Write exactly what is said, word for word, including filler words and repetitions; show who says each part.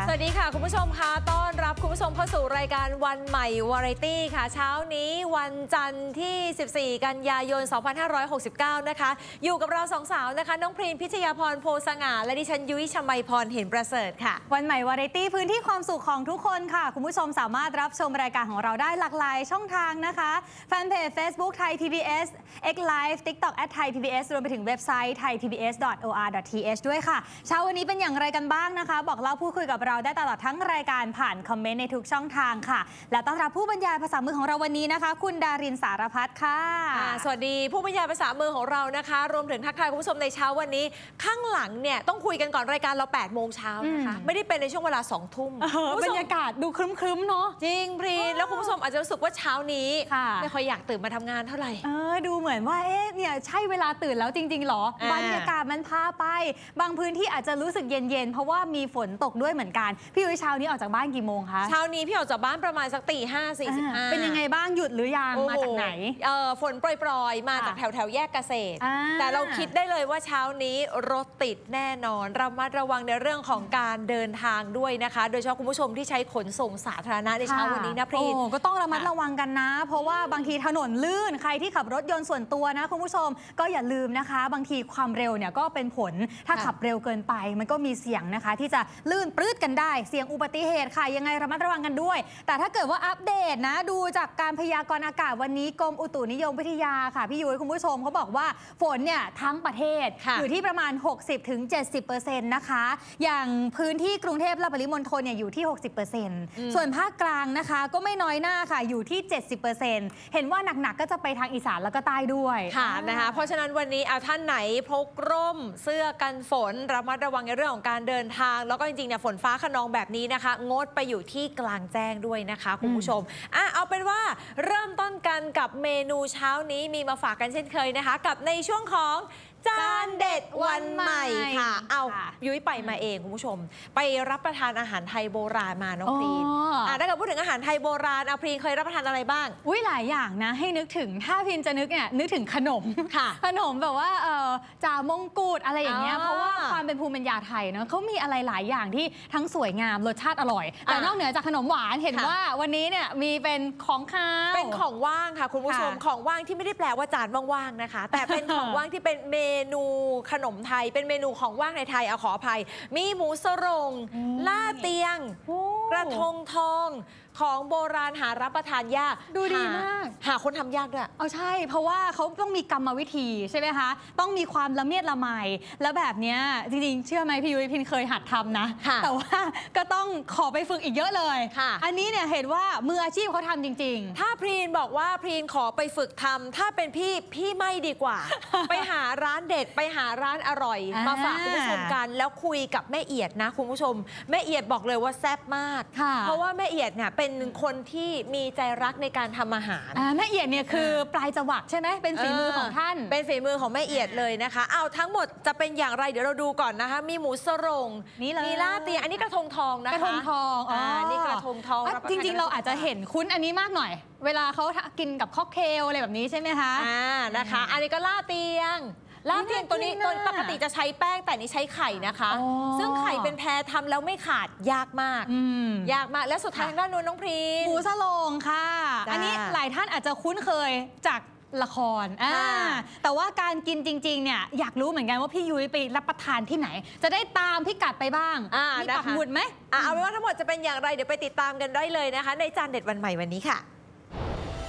Speaker 1: สวัสดีค่ะคุณผู้ชมคะต้อนรับคุณผู้ชมเข้าสู่รายการวันใหม่วาไรตี้ค่ะเช้านี้วันจันทร์ที่สิบสี่กันยายนสองพันห้าร้อยหกสิบเก้านะคะอยู่กับเราสองสาวนะคะน้องพรีนพิชยาพรโพสง่าและดิฉันยุ้ยชมัยพรเห็นประเสริฐค่ะ
Speaker 2: วันใหม่วาไรตี้พื้นที่ความสุขของทุกคนค่ะคุณผู้ชมสามารถรับชมรายการของเราได้หลากหลายช่องทางนะคะแฟนเพจ Facebook ไทย พี บี เอส X Live TikTok แอท ไทย พี บี เอส รวมไปถึงเว็บไซต์ ไทย พี บี เอส ดอท โอ อาร์ ดอท ที เอช ด้วยค่ะเช้าวันนี้เป็นอย่างไรกันบ้างนะคะบอกเล่าพูดคุยกับเราได้ตลอดทั้งรายการผ่านคอมเมนต์ในทุกช่องทางค่ะและต้อนรับผู้บรรยายภาษามือของเราวันนี้นะคะคุณดารินสารพัฒน์ค่ะ
Speaker 1: สวัสดีผู้บรรยายภาษามือของเรานะคะรวมถึงทักทายคุณผู้ชมในเช้าวันนี้ข้างหลังเนี่ยต้องคุยกันก่อนรายการเราแปดโมงเช้านะคะไม่ได้เป็นในช่วงเวลาสองทุ่ม
Speaker 2: บรรยากาศดูครึ้มๆเนาะ
Speaker 1: จริงพรีนแล้วคุณผู้ชมอาจจะรู้สึกว่าเช้านี้ไม่ค่อยอยากตื่นมาทำงานเท่าไหร่
Speaker 2: เออดูเหมือนว่าเอ๊ะเนี่ยใช่เวลาตื่นแล้วจริงๆหรอบรรยากาศมันพาไปบางพื้นที่อาจจะรู้สึกเย็นๆเพราะว่ามีฝนตกด้วยเหมือนกันพี่ยุ้ยเช้านี้ออกจากบ้านกี่โมงคะ
Speaker 1: เช้านี้พี่ออกจากบ้านประมาณสักตีห้าสี่สิบห้า
Speaker 2: เป็นยังไงบ้างหยุดหรือยังมาจากไหน
Speaker 1: เออฝนโปรยๆมาจากแถวแถวแยกเกษตรแต่เราคิดได้เลยว่าเช้านี้รถติดแน่นอนระมัดระวังในเรื่องของการเดินทางด้วยนะคะโดยเฉพาะคุณผู้ชมที่ใช้ขนส่งสาธารณะในเช้าวันนี้นะพรีน
Speaker 2: ก็ต้องระมัดระวังกันนะเพราะว่าบางทีถนนลื่นใครที่ขับรถยนต์ส่วนตัวนะคุณผู้ชมก็อย่าลืมนะคะบางทีความเร็วเนี่ยก็เป็นผลถ้าขับเร็วเกินไปมันก็มีเสี่ยงนะคะที่จะลื่นปลื้ดกันได้เสี่ยงอุบัติเหตุค่ะยังไงระมัดระวังกันด้วยแต่ถ้าเกิดว่าอัปเดตนะดูจากการพยากรณ์อากาศวันนี้กรมอุตุนิยมวิทยาค่ะพี่ยุ้ยคุณผู้ชมเขาบอกว่าฝนเนี่ยทั้งประเทศอยู่ที่ประมาณ หกสิบถึงเจ็ดสิบเปอร์เซ็นต์ นะคะอย่างพื้นที่กรุงเทพและปริมณฑลเนี่ยอยู่ที่ หกสิบเปอร์เซ็นต์ ส่วนภาคกลางนะคะก็ไม่น้อยหน้าค่ะอยู่ที่ เจ็ดสิบเปอร์เซ็นต์ เห็นว่าหนักๆก็จะไปทางอีสานแล้วก็ใต้ด้วย
Speaker 1: ค่ะนะคะเพราะฉะนั้นวันนี้เอาท่านไหนพกร่มเสื้อกันฝนระมัดระวังในเรื่องของการเดินทางแล้วก็จริงๆเนี่ยฝนฟ้าคะนองแบบนี้นะคะงดไปอยู่ที่กลางแจ้งด้วยนะคะคุณผู้ชมอ่ะเอาเป็นว่าเริ่มต้นกันกับเมนูเช้านี้มีมาฝากกันเช่นเคยนะคะกับในช่วงของจานเด็ดวันใหม่ค่ะเอายุ้ยไปมาเองคุณผู้ชมไปรับประทานอาหารไทยโบราณมาน้องพรีนอ่ะถ้าเกิดพูดถึงอาหารไทยโบราณอาพรีนเคยรับประทานอะไรบ้าง
Speaker 2: อุ้ยหลายอย่างนะให้นึกถึงถ้าพรีนจะนึกเนี่ยนึกถึงขนม
Speaker 1: ค่ะ
Speaker 2: ขนมแบบว่าเออจ่ามงกุฎอะไรอย่างเงี้ยเพราะว่าความเป็นภูมิปัญญาไทยเนาะเขามีอะไรหลายอย่างที่ทั้งสวยงามรสชาติอร่อยแต่นอกเหนือจากขนมหวานเห็นว่าวันนี้เนี่ยมีเป็นของคาว
Speaker 1: เป็นของว่างค่ะคุณผู้ชมของว่างที่ไม่ได้แปลว่าจานว่างๆนะคะแต่เป็นของว่างที่เป็นเมนูขนมไทยเป็นเมนูของว่างในไทยเอาขออภัยมีหมูสรงล่าเตียงกระทงทองของโบราณหารับประทานยาก
Speaker 2: ดูดีมาก
Speaker 1: หาคนทำยากด้วย
Speaker 2: เอาใช่เพราะว่าเขาต้องมีกรรมวิธีใช่ไหมคะต้องมีความละเมียดละไมแล้วแบบเนี้ยจริงๆเชื่อไหมพี่ยุ้ยพินเคยหัดทำนะแต่ว่าก็ต้องขอไปฝึกอีกเยอะเลยอันนี้เนี่ยเห็นว่ามืออาชีพเขาทำจริง
Speaker 1: ๆถ้าพรีนบอกว่าพรีนขอไปฝึกทำถ้าเป็นพี่พี่ไม่ดีกว่า ไปหาร้านเด็ดไปหาร้านอร่อยมาฝากคุณผู้ชมกันแล้วคุยกับแม่เอียดนะคุณผู้ชมแม่เอียดบอกเลยว่าแซ่บมากเพราะว่าแม่เอียดเนี่ยเป็นคนที่มีใจรักในการทำอาหาร
Speaker 2: แม่เอียดเนี่ยคือปลายจวักใช่ไหมเป็นฝีมือของท่าน
Speaker 1: เป็นฝีมือของแม่เอียดเลยนะคะเอาทั้งหมดจะเป็นอย่างไรเดี๋ยวเราดูก่อนนะคะมีหมูสรงมีลาเตียงอันนี้กระทงทองนะคะ
Speaker 2: กระทงทอง
Speaker 1: อ๋อนี่กระทงทอง
Speaker 2: จริงๆเราอาจจะเห็นคุ้นอันนี้มากหน่อยเวลาเขากินกับค็อกเทลอะไรแบบนี้ใช่ไหมคะ
Speaker 1: อ่านะคะอันนี้ก็ลาเตียงลาเตียงตัวนี้ตัวปกติจะใช้แป้งแต่นี่ใช้ไข่นะคะซึ่งไข่เป็นแพรทำแล้วไม่ขาดยากมากยากมากและสุดท้ายด้านนู้นน้องพรี
Speaker 2: หมูสโลงค่ะอันนี้หลายท่านอาจจะคุ้นเคยจากละครแต่ว่าการกินจริงๆเนี่ยอยากรู้เหมือนกันว่าพี่ยุ้ยไปรับประทานที่ไหนจะได้ตามพิกัดไปบ้างมีปักหมุดไหม
Speaker 1: เอาเป็นว่าทั้งหมดจะเป็นอย่างไรเดี๋ยวไปติดตามกันได้เลยนะคะในจานเด็ดวันใหม่วันนี้ค่ะ